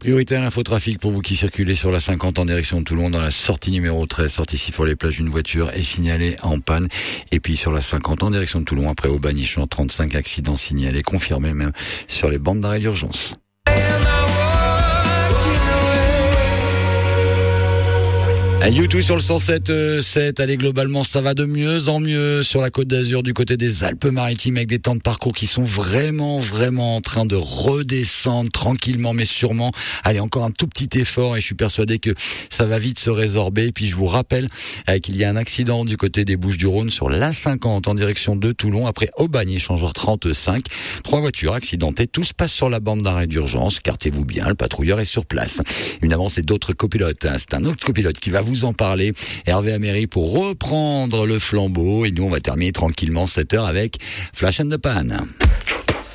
Priorité à l'infotrafic pour vous qui circulez sur la 50 en direction de Toulon dans la sortie numéro 13, sortie ici pour les plages, une voiture est signalée en panne. Et puis sur la 50 en direction de Toulon, après Aubagne-Champ, 35 accidents signalés, confirmés même sur les bandes d'arrêt d'urgence. U2 sur le 107.7, allez, globalement ça va de mieux en mieux sur la Côte d'Azur du côté des Alpes-Maritimes avec des temps de parcours qui sont vraiment en train de redescendre tranquillement mais sûrement. Allez, encore un tout petit effort et je suis persuadé que ça va vite se résorber. Et puis je vous rappelle qu'il y a un accident du côté des Bouches-du-Rhône sur l'A50 en direction de Toulon après Aubagne-Échangeur 35. 3 voitures accidentées, tout se passe sur la bande d'arrêt d'urgence. Cartez-vous bien, le patrouilleur est sur place. Évidemment, c'est d'autres copilotes. C'est un autre copilote qui va vous en parler, Hervé Améry, pour reprendre le flambeau. Et nous, on va terminer tranquillement 7h avec Flash and the Pan.